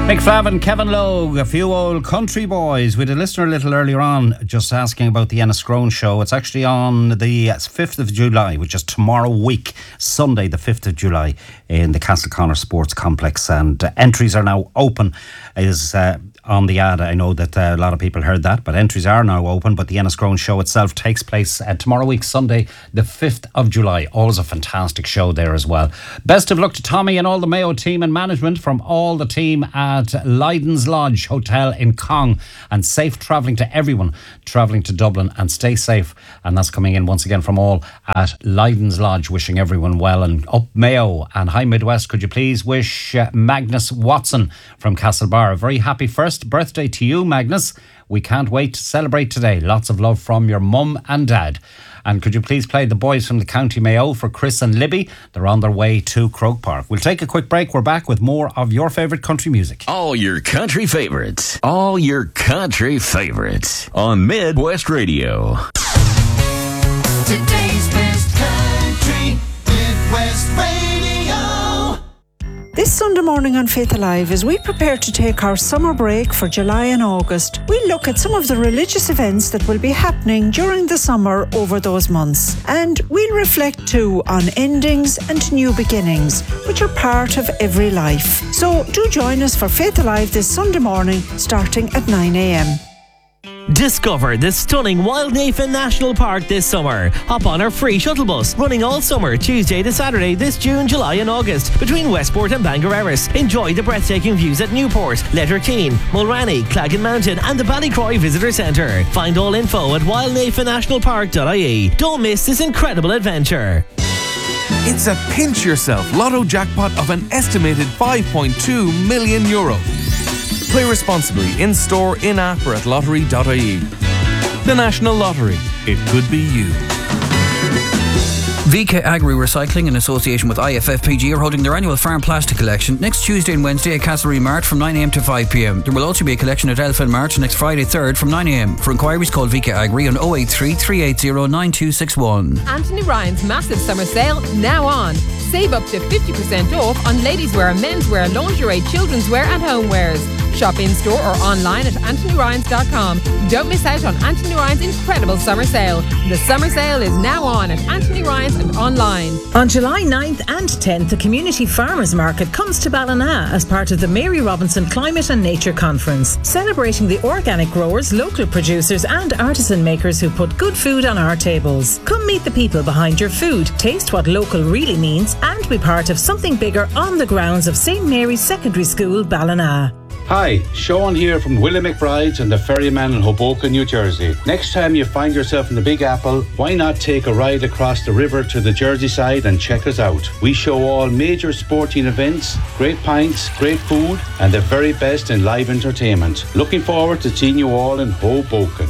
Mick Flav and Kevin Logue, a few old country boys. We had a listener a little earlier on just asking about the Enniscrone show. It's actually on the 5th of July, which is tomorrow week, Sunday the 5th of July in the Castleconnor Sports Complex, and entries are now open. Is on the ad. I know that a lot of people heard that, but entries are now open. But the Enniscrone show itself takes place tomorrow week, Sunday the 5th of July. Always a fantastic show there as well. Best of luck to Tommy and all the Mayo team and management from all the team at Lydon's Lodge Hotel in Cong, and safe travelling to everyone travelling to Dublin, and stay safe. And that's coming in once again from all at Lydon's Lodge, wishing everyone well. And up Mayo and Hi Midwest, could you please wish Magnus Watson from Castlebar a very happy first birthday to you, Magnus. We can't wait to celebrate today. Lots of love from your mum and dad. And could you please play the boys from the County Mayo for Chris and Libby? They're on their way to Croke Park. We'll take a quick break. We're back with more of your favourite country music. All your country favourites. All your country favourites. On Midwest Radio. Today's best country, Midwest Radio. This Sunday morning on Faith Alive, as we prepare to take our summer break for July and August, we'll look at some of the religious events that will be happening during the summer over those months. And we'll reflect too on endings and new beginnings, which are part of every life. So do join us for Faith Alive this Sunday morning, starting at 9 a.m. Discover the stunning Wildnafen National Park this summer. Hop on our free shuttle bus, running all summer, Tuesday to Saturday this June, July and August, between Westport and Bangareras. Enjoy the breathtaking views at Newport, Letterkeene, Mulranny, Claggan Mountain and the Ballycroy Visitor Centre. Find all info at wildnafennationalpark.ie. Don't miss this incredible adventure. It's a pinch yourself lotto jackpot of an estimated €5.2 million. Play responsibly in store, in app or at lottery.ie. The National Lottery. It could be you. VK Agri Recycling in association with IFFPG are holding their annual farm plastic collection next Tuesday and Wednesday at Castlereagh Mart from 9am to 5pm. There will also be a collection at Elphin Mart next Friday 3rd from 9am. For inquiries call VK Agri on 083 380 9261. Anthony Ryan's massive summer sale now on. Save up to 50% off on ladies' wear, menswear, lingerie, children's wear and homewares. Shop in store or online at anthonyryans.com. Don't miss out on Anthony Ryan's incredible summer sale. The summer sale is now on at Anthony Ryan's and online. On July 9th and 10th, the Community Farmers Market comes to Ballina as part of the Mary Robinson Climate and Nature Conference, celebrating the organic growers, local producers and artisan makers who put good food on our tables. Come meet the people behind your food, taste what local really means and be part of something bigger on the grounds of St. Mary's Secondary School, Ballina. Hi, Sean here from Willie McBride's and the Ferryman in Hoboken, New Jersey. Next time you find yourself in the Big Apple, why not take a ride across the river to the Jersey side and check us out? We show all major sporting events, great pints, great food and the very best in live entertainment. Looking forward to seeing you all in Hoboken.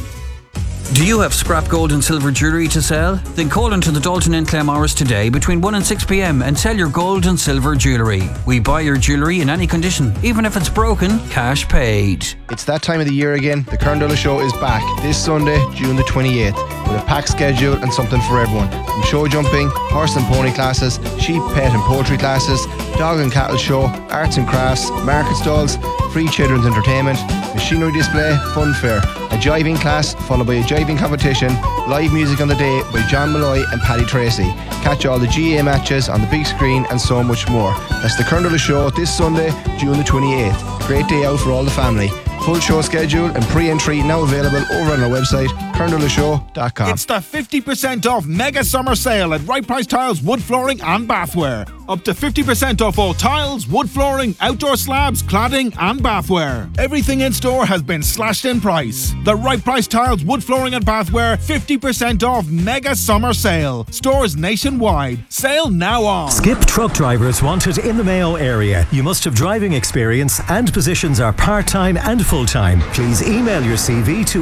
Do you have scrap gold and silver jewellery to sell? Then call into the Dalton in Claremorris today between 1 and 6pm and sell your gold and silver jewellery. We buy your jewellery in any condition, even if it's broken, cash paid. It's that time of the year again. The Kern Show is back this Sunday, June the 28th, with a packed schedule and something for everyone. From show jumping, horse and pony classes, sheep, pet and poultry classes, dog and cattle show, arts and crafts, market stalls, free children's entertainment, machinery display, fun fair, a jiving class followed by a jiving competition, live music on the day by John Malloy and Paddy Tracy. Catch all the GA matches on the big screen and so much more. That's the Kern Show this Sunday, June the 28th. Great day out for all the family. Full show schedule and pre-entry now available over on our website, kerndolashow.com. It's the 50% off mega summer sale at Right Price Tiles, wood flooring and bathware. Up to 50% off all tiles, wood flooring, outdoor slabs, cladding and bathware. Everything in store has been slashed in price. The Right Price Tiles, wood flooring and bathware 50% off mega summer sale. Stores nationwide. Sale now on. Skip truck drivers wanted in the Mayo area. You must have driving experience and positions are part-time and full-time. Please email your CV to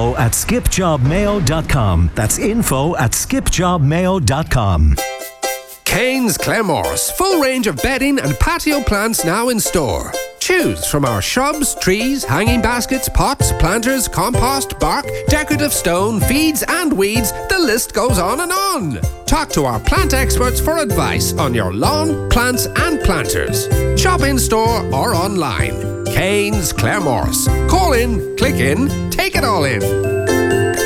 info@skipjobmayo.com. That's info@skipjobmayo.com. Kane's Claremorris. Full range of bedding and patio plants now in store. Choose from our shrubs, trees, hanging baskets, pots, planters, compost, bark, decorative stone, feeds and weeds. The list goes on and on. Talk to our plant experts for advice on your lawn, plants and planters. Shop in store or online. Kane's Claremorris. Call in, click in, take it all in.